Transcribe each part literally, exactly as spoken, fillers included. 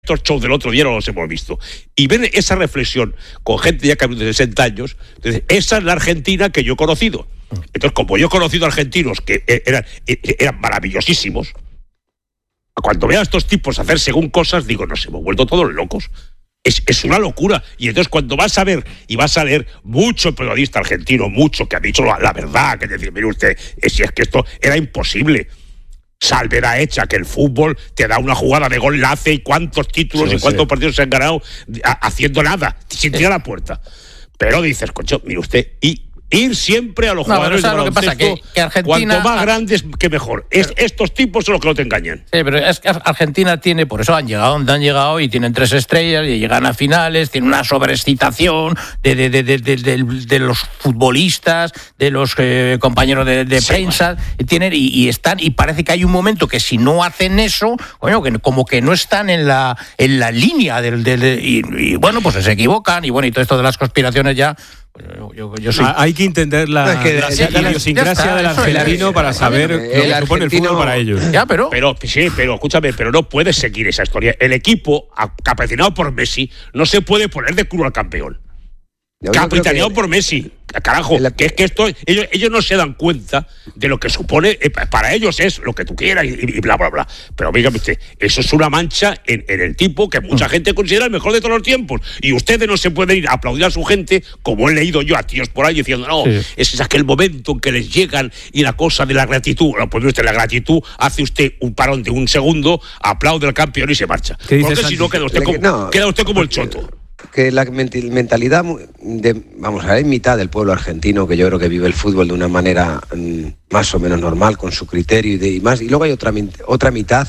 estos shows del otro día no los hemos visto. Y ven esa reflexión con gente ya que ha vivido sesenta años, entonces, esa es la Argentina que yo he conocido. Entonces, como yo he conocido argentinos que eran, eran maravillosísimos, cuando veo a estos tipos hacer según cosas, digo, nos hemos vuelto todos locos. Es, es una locura. Y entonces cuando vas a ver y vas a leer mucho periodista argentino, mucho, que ha dicho la, la verdad, que decir, mire usted, es, si es que esto era imposible. Salvedad hecha que el fútbol te da una jugada de gol, la hace, y cuántos títulos sí, y cuántos sí. partidos se han ganado a, haciendo nada, sin tirar a la puerta. Pero dices, coño, mire usted, y ir siempre a los no, jugadores de baloncesto, que que, que Argentina, cuanto más grandes que mejor. Pero, es, estos tipos son los que no te engañan. Sí, pero es que Argentina tiene, por eso han llegado donde han llegado y tienen tres estrellas y llegan a finales, tienen una sobreexcitación de, de, de, de, de, de, de los futbolistas, de los eh, compañeros de, de sí, prensa, y, tienen, y, y están, y parece que hay un momento que si no hacen eso, bueno, que como que no están en la, en la línea del, del, del y, y bueno, pues se equivocan, y bueno, y todo esto de las conspiraciones ya. Yo, yo, yo soy... Hay que entender la, no, es que, la, sí, la idiosincrasia del argentino para saber el, el lo que supone el fútbol para ellos. Ya, pero... pero sí, pero escúchame, pero no puedes seguir esa historia. El equipo, capitaneado por Messi, no se puede poner de culo al campeón. Yo capitaneado que... por Messi. Carajo, la... que es que esto, ellos, ellos no se dan cuenta de lo que supone, eh, para ellos es lo que tú quieras y, y bla, bla, bla. Pero dígame usted, eso es una mancha en, en el tipo que mucha mm. gente considera el mejor de todos los tiempos. Y ustedes no se pueden ir a aplaudir a su gente, como he leído yo a tíos por ahí diciendo, no, sí. ese es aquel momento en que les llegan y la cosa de la gratitud. No, pues usted, la gratitud hace usted un parón de un segundo, aplaude al campeón y se marcha. Porque si no, queda usted como, no, queda usted como el choto. Que la mentalidad de, vamos a ver, hay mitad del pueblo argentino que yo creo que vive el fútbol de una manera mmm, más o menos normal, con su criterio y, de, y más, y luego hay otra, otra mitad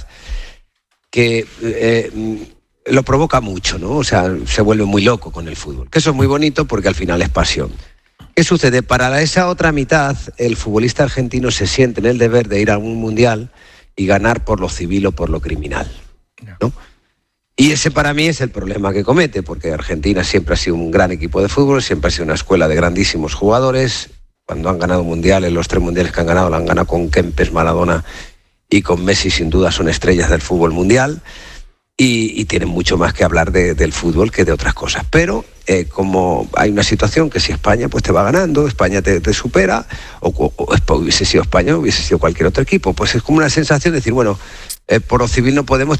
que eh, lo provoca mucho, ¿no? O sea, se vuelve muy loco con el fútbol, que eso es muy bonito porque al final es pasión. ¿Qué sucede? Para esa otra mitad, el futbolista argentino se siente en el deber de ir a un mundial y ganar por lo civil o por lo criminal, ¿no? Y ese para mí es el problema que comete, porque Argentina siempre ha sido un gran equipo de fútbol, siempre ha sido una escuela de grandísimos jugadores. Cuando han ganado mundiales, los tres mundiales que han ganado, lo han ganado con Kempes, Maradona y con Messi, sin duda son estrellas del fútbol mundial. Y, y tienen mucho más que hablar de, del fútbol que de otras cosas. Pero eh, como hay una situación que si España pues te va ganando, España te, te supera, o, o, o hubiese sido España, o hubiese sido cualquier otro equipo, pues es como una sensación de decir, bueno, eh, por lo civil no podemos,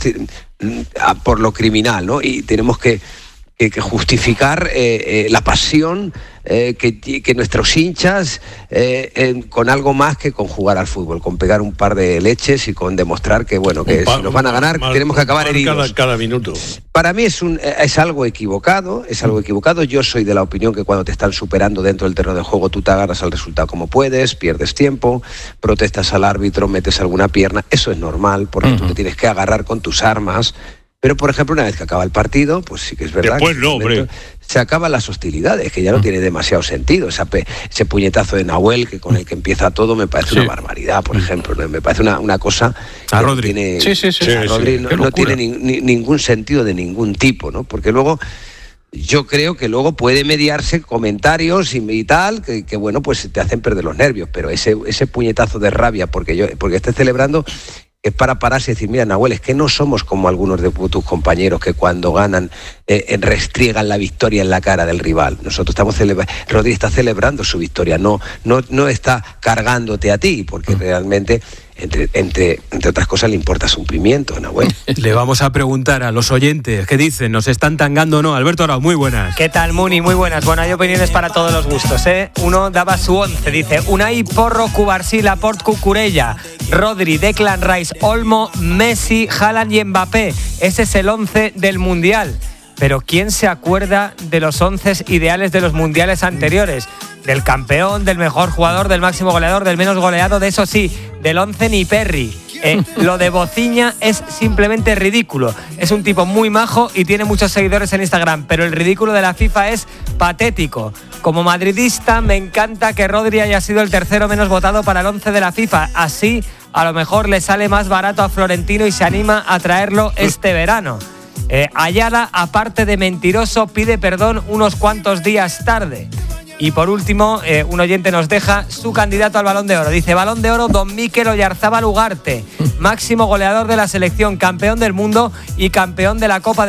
por lo criminal, ¿no? Y tenemos que, que, que justificar eh, eh, la pasión eh, que, que nuestros hinchas eh, eh, con algo más que con jugar al fútbol, con pegar un par de leches y con demostrar que bueno que pa, si nos van a ganar mal, tenemos que acabar heridos cada, cada minuto. Para mí es un es algo equivocado, es algo equivocado. Yo soy de la opinión que cuando te están superando dentro del terreno de juego tú te agarras al resultado como puedes, pierdes tiempo, protestas al árbitro, metes alguna pierna, eso es normal porque uh-huh. tú te tienes que agarrar con tus armas. Pero, por ejemplo, una vez que acaba el partido, pues sí que es verdad Después que no, hombre. se acaban las hostilidades, que ya no tiene demasiado sentido. Esa pe- ese puñetazo de Nahuel, que con el que empieza todo, me parece sí. una barbaridad, por ejemplo. ¿no? Me parece una, una cosa a que Rodri. No tiene, sí, sí, sí. A Rodri sí, no, sí. no tiene ni, ni, ningún sentido de ningún tipo, ¿no? Porque luego... Yo creo que luego puede mediarse comentarios y, y tal, que, que bueno, pues te hacen perder los nervios, pero ese, ese puñetazo de rabia porque yo porque esté celebrando es para pararse y decir, mira, Nahuel, es que no somos como algunos de tus compañeros que cuando ganan eh, restriegan la victoria en la cara del rival. Nosotros estamos celebrando, Rodri está celebrando su victoria, no, no, no está cargándote a ti, porque realmente... Entre, entre, entre otras cosas le importas un pimiento, Nahuel. Le vamos a preguntar a los oyentes qué dicen, nos están tangando o no. Alberto Arau, muy buenas. ¿Qué tal, Muni? Muy buenas. Bueno, hay opiniones para todos los gustos, ¿eh? Uno daba su once, dice Unai, Porro, Cubarsí, Laporte, Cucurella, Rodri, Declan Rice, Olmo, Messi, Haaland y Mbappé. Ese es el once del Mundial. Pero ¿quién se acuerda de los once ideales de los mundiales anteriores? Del campeón, del mejor jugador, del máximo goleador, del menos goleado, de eso sí, del once ni Perry. Eh, lo de Bociña es simplemente ridículo. Es un tipo muy majo y tiene muchos seguidores en Instagram, pero el ridículo de la FIFA es patético. Como madridista me encanta que Rodri haya sido el tercero menos votado para el once de la FIFA. Así a lo mejor le sale más barato a Florentino y se anima a traerlo este verano. Eh, Ayala, aparte de mentiroso, pide perdón unos cuantos días tarde. Y por último, eh, un oyente nos deja su candidato al Balón de Oro. Dice, Balón de Oro, Don Mikel Oyarzábal Ugarte, máximo goleador de la selección, campeón del mundo y campeón de la Copa de